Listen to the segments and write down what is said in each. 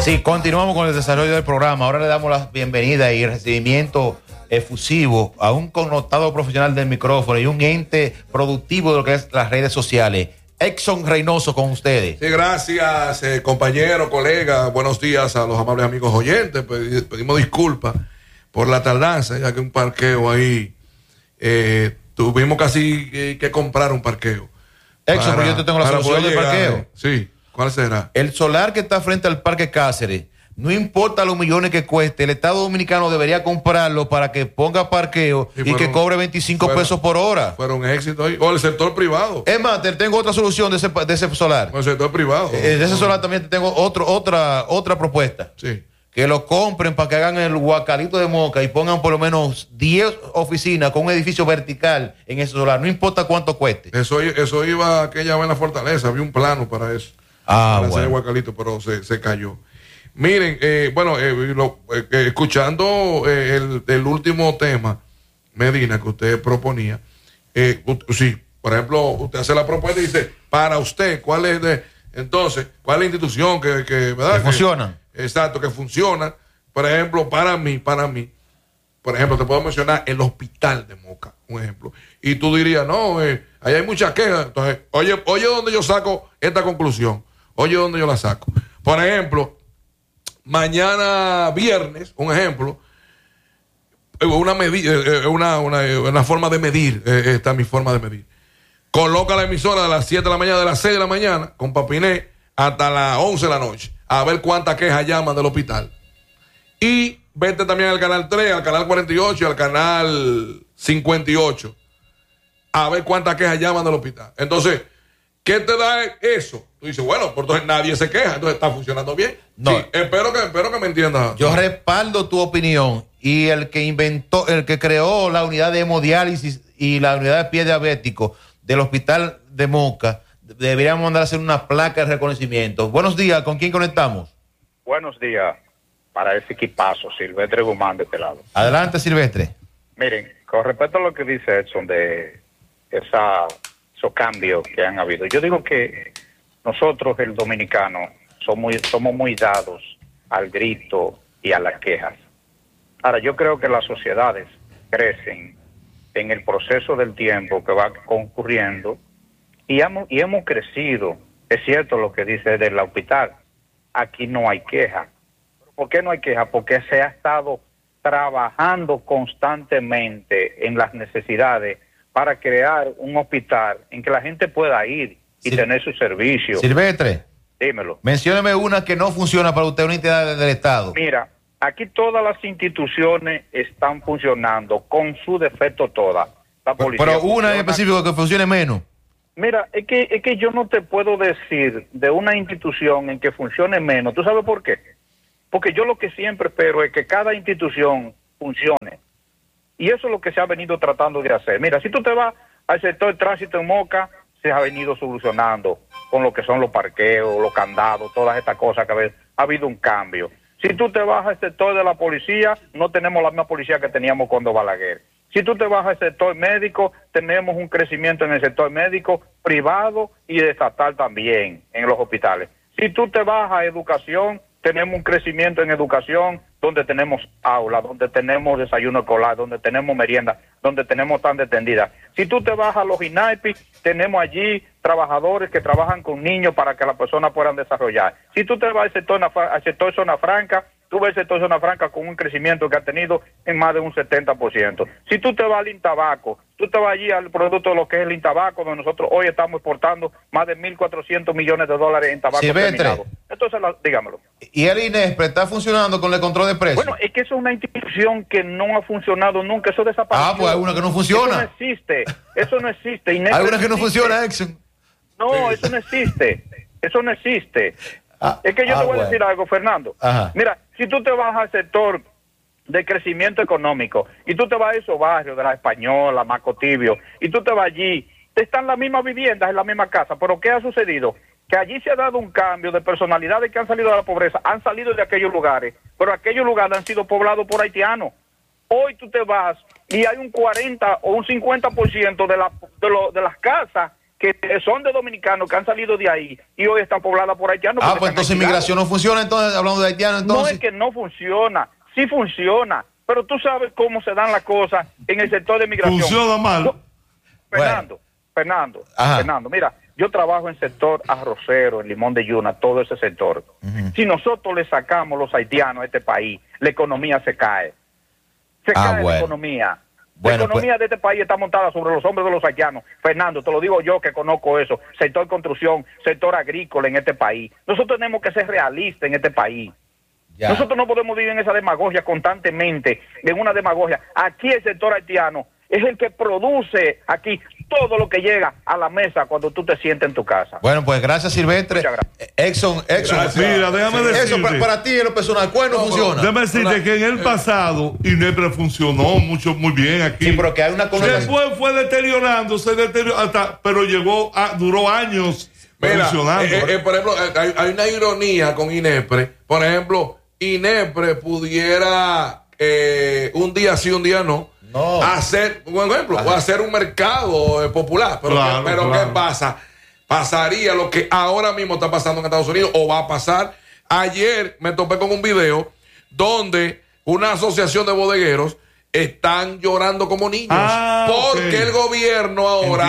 Sí, continuamos con el desarrollo del programa. Ahora le damos la bienvenida y el recibimiento efusivo a un connotado profesional del micrófono y un ente productivo de lo que es las redes sociales. Exxon Reynoso con ustedes. Sí, gracias, compañero, colega. Buenos días a los amables amigos oyentes. Pedimos disculpas por la tardanza, ya que un parqueo ahí, tuvimos casi que comprar un parqueo. Exxon, pero yo te tengo la solución del parqueo. Sí, ¿cuál será? El solar que está frente al Parque Cáceres, no importa los millones que cueste, el Estado Dominicano debería comprarlo para que ponga parqueo y que cobre 25 pesos por hora. Fueron un éxito ahí. O el sector privado. Es más, te tengo otra solución de ese solar. O el sector privado. De ese solar también te tengo otra propuesta. Sí. Que lo compren para que hagan el Guacalito de Moca y pongan por lo menos 10 oficinas con un edificio vertical en ese solar, no importa cuánto cueste. Eso iba aquella vez en la Fortaleza, había un plano para eso. Para hacer el Guacalito, pero se cayó. Miren, escuchando el último tema, Medina, que usted proponía, sí, por ejemplo, usted hace la propuesta y dice, para usted, ¿cuál es la institución que funciona? Exacto, que funciona. Por ejemplo, para mí, por ejemplo, te puedo mencionar el hospital de Moca, un ejemplo. Y tú dirías, no, ahí hay muchas quejas. Entonces, oye, ¿dónde yo saco esta conclusión? Oye, ¿dónde yo la saco? Por ejemplo, mañana viernes, un ejemplo, una forma de medir, esta es mi forma de medir. Coloca la emisora de las 7 de la mañana, de las 6 de la mañana, con Papiné, hasta las 11 de la noche, a ver cuántas quejas llaman del hospital. Y vete también al canal 3, al canal 48 y al canal 58, a ver cuántas quejas llaman del hospital. Entonces, ¿qué te da eso? Tú dices, bueno, por entonces nadie se queja, entonces está funcionando bien. No. Sí, espero que me entiendas. Yo respaldo tu opinión, y el que creó la unidad de hemodiálisis y la unidad de pie diabético del hospital de Moca, deberíamos mandar a hacer una placa de reconocimiento. Buenos días, ¿con quién conectamos? Buenos días para ese equipazo, Silvestre Guzmán de este lado. Adelante, Silvestre. Miren, con respecto a lo que dice Edson de esos cambios que han habido, yo digo que nosotros, el dominicano, somos muy dados al grito y a las quejas. Ahora, yo creo que las sociedades crecen en el proceso del tiempo que va concurriendo y hemos crecido. Es cierto lo que dice del hospital. Aquí no hay queja. ¿Por qué no hay queja? Porque se ha estado trabajando constantemente en las necesidades para crear un hospital en que la gente pueda ir y tener su servicio. Silvestre, dímelo. Mencióneme una que no funciona para usted, una entidad del Estado. Mira, aquí todas las instituciones están funcionando con su defecto todas. La policía pero una en específico que funcione menos. Mira, es que yo no te puedo decir de una institución en que funcione menos. ¿Tú sabes por qué? Porque yo lo que siempre espero es que cada institución funcione. Y eso es lo que se ha venido tratando de hacer. Mira, si tú te vas al sector de tránsito en Moca, se ha venido solucionando con lo que son los parqueos, los candados, todas estas cosas que ha habido un cambio. Si tú te vas al sector de la policía, no tenemos la misma policía que teníamos cuando Balaguer. Si tú te vas al sector médico, tenemos un crecimiento en el sector médico privado y estatal también en los hospitales. Si tú te vas a educación, tenemos un crecimiento en educación donde tenemos aulas, donde tenemos desayuno escolar, donde tenemos merienda, donde tenemos tan detendida. Si tú te vas a los INAIPI, tenemos allí trabajadores que trabajan con niños para que las personas puedan desarrollar. Si tú te vas al sector Zona Franca, tú ves el sector Zona Franca con un crecimiento que ha tenido en más de un 70%. Si tú te vas al Intabaco, tú te vas allí al producto de lo que es el Intabaco, donde nosotros hoy estamos exportando más de 1.400 millones de dólares en tabaco terminado. Entonces, dígamelo. ¿Y el INESPRE está funcionando con el control de precios? Bueno, es que eso es una institución que no ha funcionado nunca, eso desapareció. Ah, pues hay una que no funciona. Eso no existe, eso no existe. Hay una que no funciona, Exxon. No, eso no existe, eso no existe. Es que yo te voy a decir algo, Fernando. Ajá. Mira, si tú te vas al sector de crecimiento económico y tú te vas a esos barrios de La Española, Macotibio, y tú te vas allí, están las mismas viviendas en la misma casa, pero ¿qué ha sucedido? Que allí se ha dado un cambio de personalidades que han salido de la pobreza, han salido de aquellos lugares, pero aquellos lugares han sido poblados por haitianos. Hoy tú te vas y hay un 40 o un 50% de las casas que son de dominicanos que han salido de ahí y hoy están pobladas por haitianos. Pues entonces inmigración no funciona, entonces, hablando de haitianos, entonces. No es que no funciona, sí funciona, pero tú sabes cómo se dan las cosas en el sector de migración. Funciona mal. Fernando, mira, yo trabajo en sector arrocero, en Limón de Yuna, todo ese sector. Si nosotros le sacamos los haitianos a este país, la economía se cae. La economía. La economía de este país está montada sobre los hombros de los haitianos. Fernando, te lo digo yo que conozco eso. Sector construcción, sector agrícola en este país. Nosotros tenemos que ser realistas en este país. Ya. Nosotros no podemos vivir en esa demagogia constantemente, en una demagogia. Aquí el sector haitiano es el que produce aquí todo lo que llega a la mesa cuando tú te sientes en tu casa. Bueno, pues gracias, Silvestre. Exxon. Mira, déjame decirte. Eso para ti en lo personal, ¿cuál no funciona? Déjame decirte que en el pasado INEPRE funcionó muy bien aquí. Sí, pero que hay una cosa. Después fue deteriorándose, pero duró años funcionando. Por ejemplo, hay una ironía con INEPRE. Por ejemplo, INEPRE pudiera un día sí, un día no. Hacer, por ejemplo, hacer un mercado popular. Pero ¿qué pasa? Pasaría lo que ahora mismo está pasando en Estados Unidos o va a pasar. Ayer me topé con un video donde una asociación de bodegueros están llorando como niños porque el gobierno ahora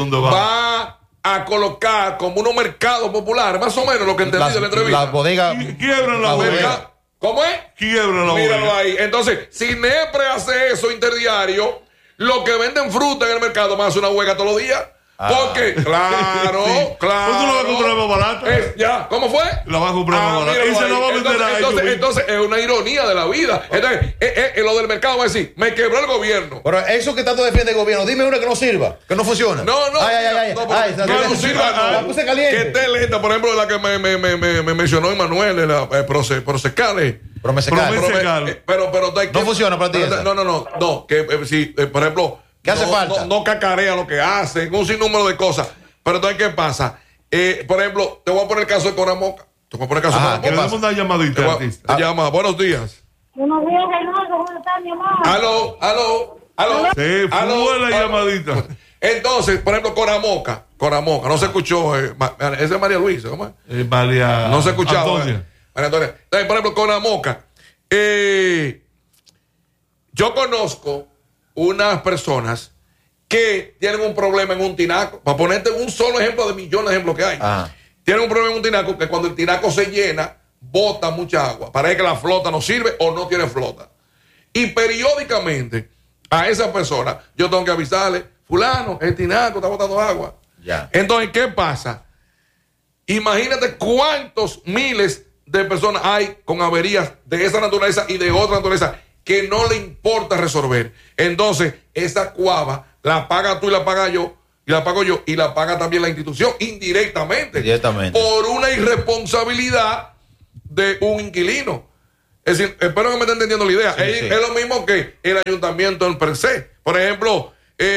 va a colocar como unos mercados populares, más o menos lo que entendí de la entrevista. Las bodegas quiebran la bodega. ¿Cómo es? Quiebra la Míralo ahí. Entonces, si INEPRE hace eso interdiario, lo que venden fruta en el mercado van a hacer una huelga todos los días. Porque, claro. ¿Pues tú la vas a comprar más barata? ¿Cómo fue? La vas a comprar más barata. Y se la va a vender a ellos. Entonces, es una ironía de la vida. Entonces, lo del mercado va a decir, me quebró el gobierno. Pero eso que tanto defiende el gobierno, dime una que no sirva, que no funciona. No sirva. La puse caliente. Que esté lenta, por ejemplo, la que me mencionó Emanuel, la Prosecale. Pero no funciona para ti. No, que si, por ejemplo, ¿qué hace falta? No cacarea lo que hacen, un sinnúmero de cosas. Pero entonces, ¿qué pasa? Por ejemplo, te voy a poner el caso de Coramoca. Te voy a poner el caso de Coramoca. Tenemos una llamadita. Llama, buenos días. Buenos días, Reynoso, ¿cómo estás, mi amor? Aló. Se fue la llamadita. Entonces, por ejemplo, Coramoca, no se escuchó. Esa es María Luisa, ¿cómo es? María. No se escuchaba. Antonia. Entonces, por ejemplo, Coramoca. Yo conozco unas personas que tienen un problema en un tinaco. Para ponerte un solo ejemplo de millones de ejemplos que hay. Tienen un problema en un tinaco que cuando el tinaco se llena, bota mucha agua. Parece que la flota no sirve o no tiene flota. Y periódicamente a esa persona yo tengo que avisarle, fulano, el tinaco está botando agua. Ya. Entonces, ¿qué pasa? Imagínate cuántos miles de personas hay con averías de esa naturaleza y de otra naturaleza que no le importa resolver. Entonces, esa cuava la paga tú y la paga yo, y la pago yo, y la paga también la institución indirectamente. Por una irresponsabilidad de un inquilino. Es decir, espero que me estén entendiendo la idea. Es lo mismo que el ayuntamiento en per se. Por ejemplo,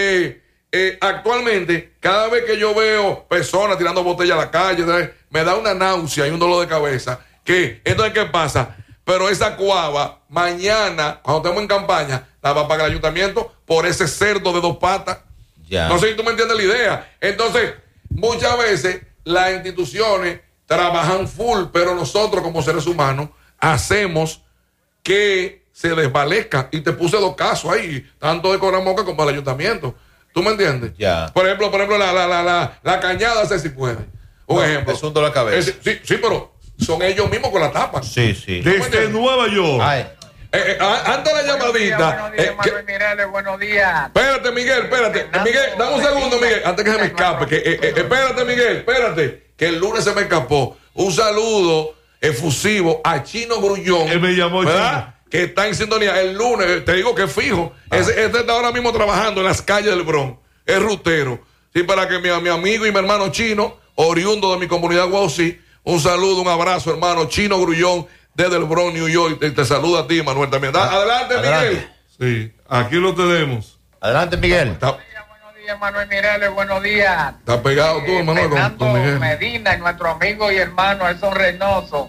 actualmente, cada vez que yo veo personas tirando botellas a la calle, ¿sabes? Me da una náusea y un dolor de cabeza. Entonces, ¿qué pasa? Pero esa cuava, mañana, cuando estemos en campaña, la va a pagar el ayuntamiento por ese cerdo de 2 patas. Ya. No sé si tú me entiendes la idea. Entonces, muchas veces las instituciones trabajan full, pero nosotros como seres humanos hacemos que se desvalezca. Y te puse 2 casos ahí, tanto de Coramoca como del ayuntamiento. ¿Tú me entiendes? Ya. Por ejemplo, la cañada, sé si puede. Un ejemplo. Te suelto la cabeza. Sí, pero son ellos mismos con la tapa. Sí. Desde Nueva York. Antes de la llamadita. Buenos días, Manuel Mireles, buenos días. Espérate, Miguel. Miguel, dame un segundo, Miguel, antes que se me escape. Espérate, Miguel, espérate. Que el lunes se me escapó. Un saludo efusivo a Chino Grullón. Él me llamó, ¿verdad? Que está en sintonía. El lunes, te digo que es fijo. Este está ahora mismo trabajando en las calles del Bronx. Es rutero. Sí, para que mi amigo y mi hermano Chino, oriundo de mi comunidad Guausí, un saludo, un abrazo, hermano Chino Grullón, desde el Bronx, New York. Te saluda a ti, Manuel, también. Adelante, Miguel. Sí, aquí lo tenemos. Adelante, Miguel. Buenos días, Manuel Mireles, buenos días. Está pegado tú, Manuel, Fernando con Miguel Medina y nuestro amigo y hermano Elson Reynoso.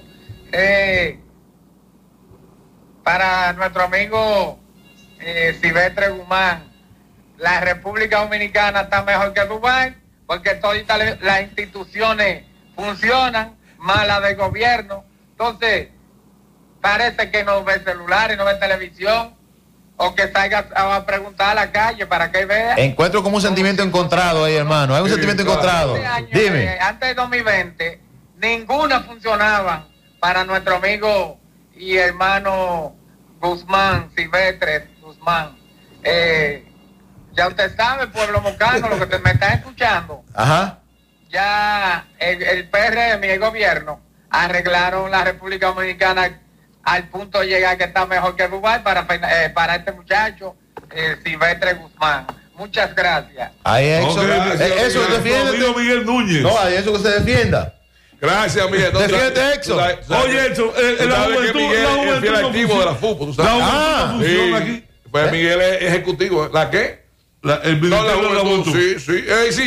Para nuestro amigo Silvestre Guzmán, la República Dominicana está mejor que Dubái. porque todas las instituciones funcionan, más las de gobierno. Entonces, parece que no ve celulares, no ve televisión, o que salga a preguntar a la calle para que vea. Encuentro como un sentimiento encontrado ahí, hermano. Hay un sentimiento encontrado. Dime. Antes de 2020, ninguna funcionaba para nuestro amigo y hermano Guzmán, Silvestre Guzmán. Ya usted sabe, pueblo mocano, lo que me está escuchando. Ajá. Ya el PRM y el gobierno arreglaron la República Dominicana al punto de llegar que está mejor que Dubái para este muchacho, Silvestre Guzmán. Muchas gracias. Ahí eso defiende Miguel Núñez. No, ahí eso que se defienda. Gracias, Miguel. Defiende Exxon. Oye, Exxon, la juventud es fiel activo de la FUPO, ¿tú sabes? La juventud funciona aquí. Pues Miguel es ejecutivo. ¿La qué? El ministerio de la juventud. Sí.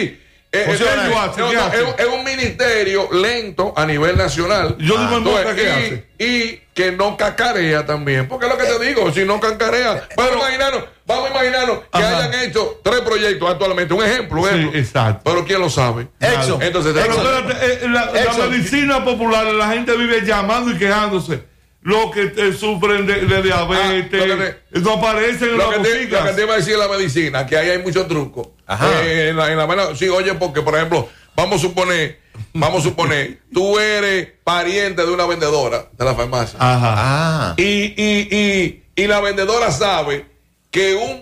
Es un ministerio lento a nivel nacional. Yo digo ¿qué hace? Y que no cacarea también. Porque es lo que te digo, si no cacarea. Vamos a imaginarnos que hayan hecho 3 proyectos actualmente. Un ejemplo. Sí, exacto. Pero ¿quién lo sabe? Exxon. Entonces, la medicina popular, la gente vive llamando y quejándose. Los que sufren de diabetes, no aparecen en las boticas. Lo que te iba a decir la medicina, que ahí hay muchos trucos. Sí, oye, porque, por ejemplo, vamos a suponer, tú eres pariente de una vendedora de la farmacia. Ajá. Y la vendedora sabe que un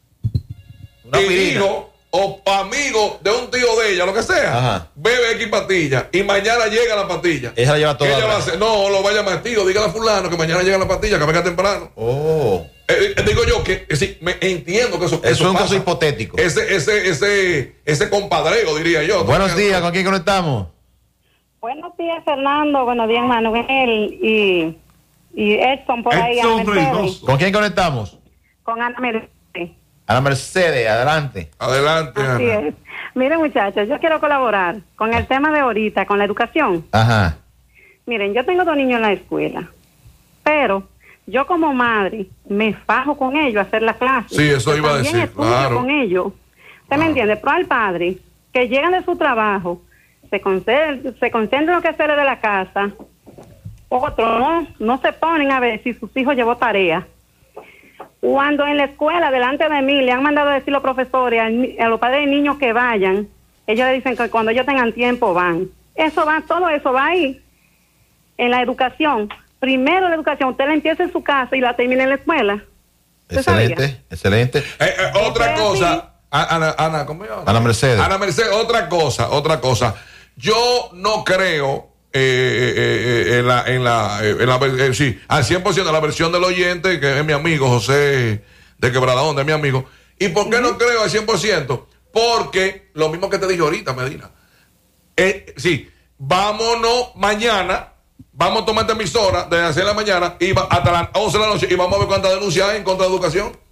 hijo o amigo de un tío de ella, lo que sea, ajá, bebe X pastilla y mañana llega la pastilla. Ella la lleva toda. Ella va a hacer, no, lo vaya a llamar tío, dígale a fulano que mañana llega la pastilla, que venga temprano. Oh. Digo yo que sí, me entiendo que eso es un pasa. caso hipotético. Ese compadreo, diría yo. Buenos días, ¿con quién conectamos? Buenos días, Fernando. Buenos días, Manuel y Edson por ahí. ¿Con quién conectamos? Con Ana Mercedes. Ana Mercedes, adelante. Adelante, Ana. Así es. Miren, muchachos, yo quiero colaborar con el tema de ahorita, con la educación. Ajá. Miren, yo tengo 2 niños en la escuela, pero yo como madre me fajo con ellos a hacer la clase. Sí, eso iba a decir, claro. Con ellos. ¿Usted me entiende? Pero al padre, que llegan de su trabajo, se concentran en lo que hacer de la casa, otros no se ponen a ver si sus hijos llevó tarea. Cuando en la escuela, delante de mí, le han mandado a decir los profesores a los padres de niños que vayan, ellos le dicen que cuando ellos tengan tiempo van. Todo eso va ahí, en la educación. Primero la educación, usted la empieza en su casa y la termina en la escuela. Excelente. Otra cosa, Ana, ¿cómo yo? Ana Mercedes. Ana Mercedes, otra cosa. Yo no creo al 100% la versión del oyente, que es mi amigo José de Quebradón, es mi amigo. ¿Y por qué no creo al 100%? Porque lo mismo que te dije ahorita, Medina. Vámonos mañana, vamos a tomar esta emisora desde las 6 de la mañana y hasta las 11 de la noche y vamos a ver cuántas denuncias hay en contra de educación.